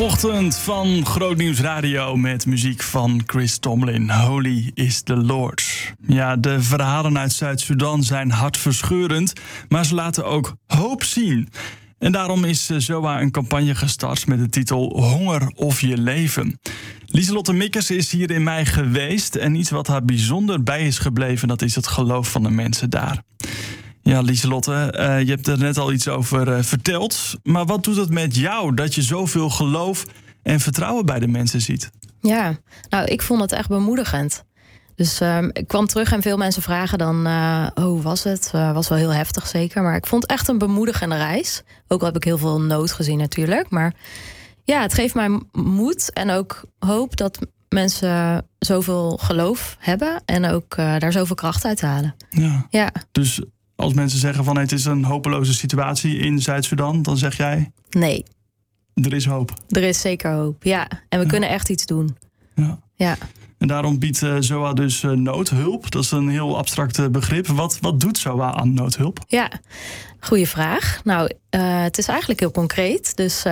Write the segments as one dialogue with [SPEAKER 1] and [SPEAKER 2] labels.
[SPEAKER 1] Ochtend van Grootnieuws Radio met muziek van Chris Tomlin. Holy is the Lord. Ja, de verhalen uit Zuid-Soedan zijn hartverscheurend, maar ze laten ook hoop zien. En daarom is ZOA een campagne gestart met de titel Honger of je leven. Lieselotte Mikkers is hier in mei geweest en iets wat haar bijzonder bij is gebleven, dat is het geloof van de mensen daar. Ja, Lieselotte, je hebt er net al iets over verteld. Maar wat doet het met jou dat je zoveel geloof en vertrouwen bij de mensen ziet?
[SPEAKER 2] Ja, nou, ik vond het echt bemoedigend. Dus ik kwam terug en veel mensen vragen dan, hoe was het? Was wel heel heftig zeker, maar ik vond het echt een bemoedigende reis. Ook al heb ik heel veel nood gezien natuurlijk. Maar ja, het geeft mij moed en ook hoop dat mensen zoveel geloof hebben en ook daar zoveel kracht uit halen. Ja.
[SPEAKER 1] Dus als mensen zeggen van het is een hopeloze situatie in Zuid-Soedan, dan zeg jij?
[SPEAKER 2] Nee.
[SPEAKER 1] Er is hoop.
[SPEAKER 2] Er is zeker hoop, ja. En we kunnen echt iets doen. Ja.
[SPEAKER 1] En daarom biedt ZOA dus noodhulp. Dat is een heel abstract begrip. Wat doet ZOA aan noodhulp?
[SPEAKER 2] Ja, goeie vraag. Nou, het is eigenlijk heel concreet. Dus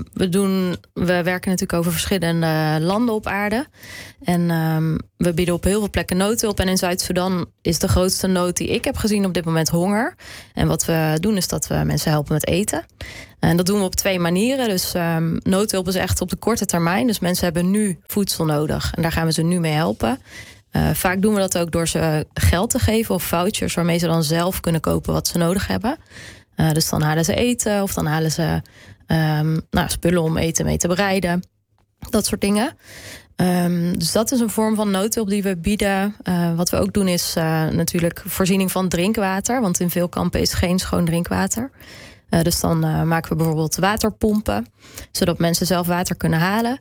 [SPEAKER 2] we werken natuurlijk over verschillende landen op aarde. En we bieden op heel veel plekken noodhulp. En in Zuid-Soedan is de grootste nood die ik heb gezien op dit moment honger. En wat we doen is dat we mensen helpen met eten. En dat doen we op 2 manieren. Dus noodhulp is echt op de korte termijn. Dus mensen hebben nu voedsel nodig. En daar gaan we ze nu mee helpen. Vaak doen we dat ook door ze geld te geven of vouchers waarmee ze dan zelf kunnen kopen wat ze nodig hebben. Dus dan halen ze eten of dan halen ze spullen om eten mee te bereiden. Dat soort dingen. Dus dat is een vorm van noodhulp die we bieden. Wat we ook doen is natuurlijk voorziening van drinkwater. Want in veel kampen is geen schoon drinkwater. Dus dan maken we bijvoorbeeld waterpompen, zodat mensen zelf water kunnen halen.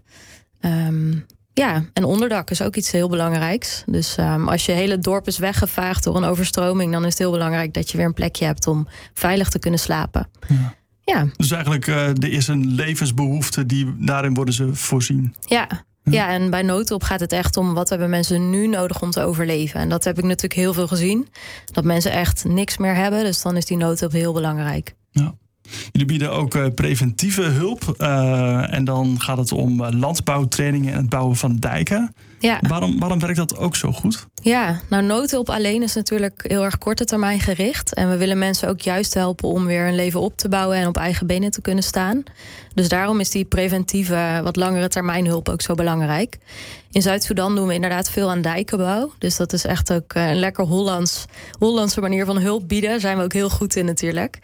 [SPEAKER 2] En onderdak is ook iets heel belangrijks. Dus als je hele dorp is weggevaagd door een overstroming, dan is het heel belangrijk dat je weer een plekje hebt om veilig te kunnen slapen. Ja.
[SPEAKER 1] Dus eigenlijk er is een levensbehoefte, daarin worden ze voorzien.
[SPEAKER 2] Ja, en bij noodhulp gaat het echt om wat hebben mensen nu nodig om te overleven. En dat heb ik natuurlijk heel veel gezien. Dat mensen echt niks meer hebben, dus dan is die noodhulp heel belangrijk.
[SPEAKER 1] Ja. Jullie bieden ook preventieve hulp. En dan gaat het om landbouwtrainingen en het bouwen van dijken.
[SPEAKER 2] Ja.
[SPEAKER 1] Waarom werkt dat ook zo goed?
[SPEAKER 2] Ja, nou noodhulp alleen is natuurlijk heel erg korte termijn gericht. En we willen mensen ook juist helpen om weer een leven op te bouwen en op eigen benen te kunnen staan. Dus daarom is die preventieve, wat langere termijn hulp ook zo belangrijk. In Zuid-Soedan doen we inderdaad veel aan dijkenbouw. Dus dat is echt ook een lekker Hollandse manier van hulp bieden. Daar zijn we ook heel goed in natuurlijk.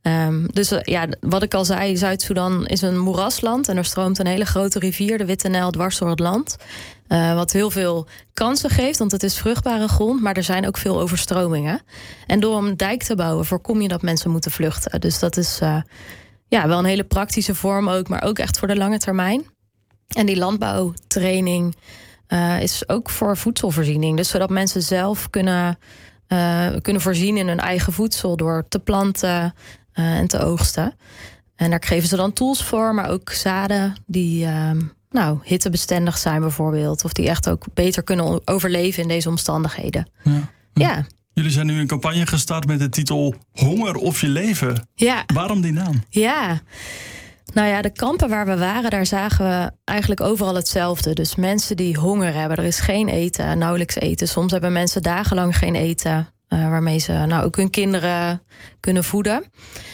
[SPEAKER 2] Wat ik al zei, Zuid-Soedan is een moerasland. En er stroomt een hele grote rivier, de Witte Nijl, dwars door het land. Wat heel veel kansen geeft, want het is vruchtbare grond. Maar er zijn ook veel overstromingen. En door een dijk te bouwen voorkom je dat mensen moeten vluchten. Dus dat is wel een hele praktische vorm ook, maar ook echt voor de lange termijn. En die landbouwtraining is ook voor voedselvoorziening. Dus zodat mensen zelf kunnen voorzien in hun eigen voedsel door te planten en te oogsten. En daar geven ze dan tools voor, maar ook zaden die hittebestendig zijn bijvoorbeeld. Of die echt ook beter kunnen overleven in deze omstandigheden. Ja.
[SPEAKER 1] Jullie zijn nu een campagne gestart met de titel Honger of je leven.
[SPEAKER 2] Ja.
[SPEAKER 1] Waarom die naam?
[SPEAKER 2] Ja. Nou ja, de kampen waar we waren, daar zagen we eigenlijk overal hetzelfde. Dus mensen die honger hebben. Er is geen eten, nauwelijks eten. Soms hebben mensen dagenlang geen eten, waarmee ze ook hun kinderen kunnen voeden.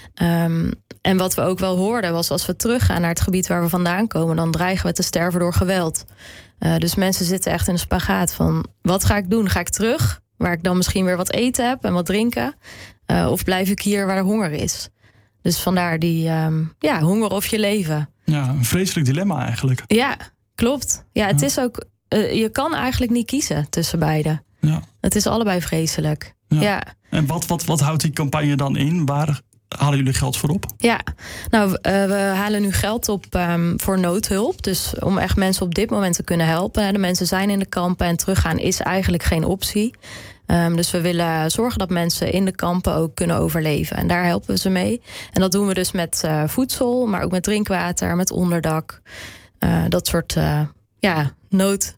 [SPEAKER 2] En wat we ook wel hoorden was, als we teruggaan naar het gebied waar we vandaan komen, dan dreigen we te sterven door geweld. Dus mensen zitten echt in een spagaat van, wat ga ik doen? Ga ik terug, waar ik dan misschien weer wat eten heb en wat drinken? Of blijf ik hier waar er honger is? Dus vandaar die honger of je leven.
[SPEAKER 1] Ja, een vreselijk dilemma eigenlijk.
[SPEAKER 2] Ja, klopt. Ja, het is ook, je kan eigenlijk niet kiezen tussen beide.
[SPEAKER 1] Ja. Het
[SPEAKER 2] is allebei vreselijk. Ja.
[SPEAKER 1] En wat houdt die campagne dan in? Waar halen jullie geld voor op?
[SPEAKER 2] Ja, we halen nu geld op voor noodhulp. Dus om echt mensen op dit moment te kunnen helpen. De mensen zijn in de kampen en teruggaan is eigenlijk geen optie. Dus we willen zorgen dat mensen in de kampen ook kunnen overleven. En daar helpen we ze mee. En dat doen we dus met voedsel, maar ook met drinkwater, met onderdak. Dat soort noodhulp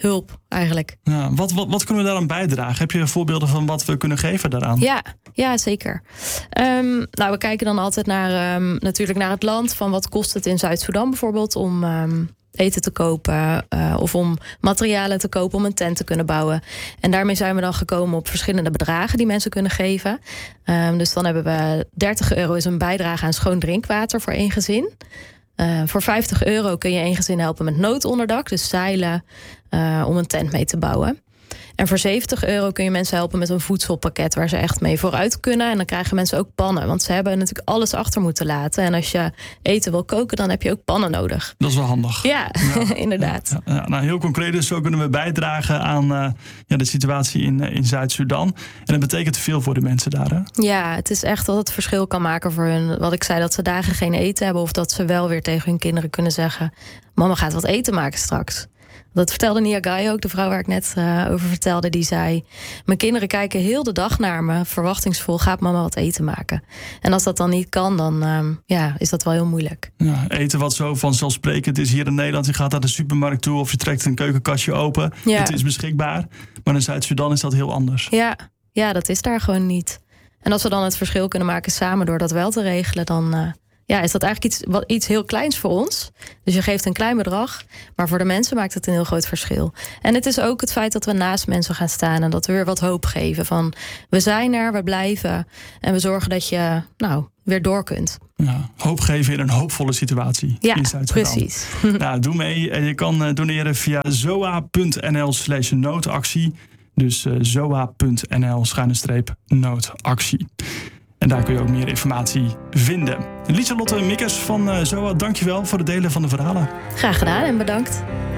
[SPEAKER 2] hulp eigenlijk.
[SPEAKER 1] Ja, wat kunnen we daaraan bijdragen? Heb je voorbeelden van wat we kunnen geven daaraan?
[SPEAKER 2] Ja, zeker. We kijken dan altijd natuurlijk naar het land. Van wat kost het in Zuid-Soedan bijvoorbeeld om eten te kopen of om materialen te kopen om een tent te kunnen bouwen. En daarmee zijn we dan gekomen op verschillende bedragen die mensen kunnen geven. Dus dan hebben we €30 is een bijdrage aan schoon drinkwater voor 1 gezin. Voor €50 kun je 1 gezin helpen met noodonderdak, dus zeilen om een tent mee te bouwen. En voor €70 kun je mensen helpen met een voedselpakket waar ze echt mee vooruit kunnen. En dan krijgen mensen ook pannen, want ze hebben natuurlijk alles achter moeten laten. En als je eten wil koken, dan heb je ook pannen nodig.
[SPEAKER 1] Dat is wel handig.
[SPEAKER 2] Ja, inderdaad.
[SPEAKER 1] Ja. Nou, heel concreet dus, zo kunnen we bijdragen aan de situatie in Zuid-Soedan. En dat betekent veel voor de mensen daar, hè?
[SPEAKER 2] Ja, het is echt dat het verschil kan maken voor hun. Wat ik zei, dat ze dagen geen eten hebben, of dat ze wel weer tegen hun kinderen kunnen zeggen: mama gaat wat eten maken straks. Dat vertelde Nia Gai ook, de vrouw waar ik net over vertelde. Die zei: mijn kinderen kijken heel de dag naar me, verwachtingsvol, gaat mama wat eten maken. En als dat dan niet kan, dan is dat wel heel moeilijk. Ja,
[SPEAKER 1] eten wat zo vanzelfsprekend is hier in Nederland. Je gaat naar de supermarkt toe of je trekt een keukenkastje open. Ja. Het is beschikbaar. Maar in Zuid-Soedan is dat heel anders.
[SPEAKER 2] Ja, dat is daar gewoon niet. En als we dan het verschil kunnen maken samen door dat wel te regelen, dan is dat eigenlijk iets heel kleins voor ons. Dus je geeft een klein bedrag, maar voor de mensen maakt het een heel groot verschil. En het is ook het feit dat we naast mensen gaan staan en dat we weer wat hoop geven. Van we zijn er, we blijven en we zorgen dat je weer door kunt.
[SPEAKER 1] Ja, hoop geven in een hoopvolle situatie in Zuid-Soedan.
[SPEAKER 2] Precies.
[SPEAKER 1] Doe mee. Je kan doneren via zoa.nl/noodactie. Dus zoa.nl/noodactie. En daar kun je ook meer informatie vinden. Lieselotte Mikkers van ZOA, dankjewel voor het delen van de verhalen.
[SPEAKER 2] Graag gedaan en bedankt.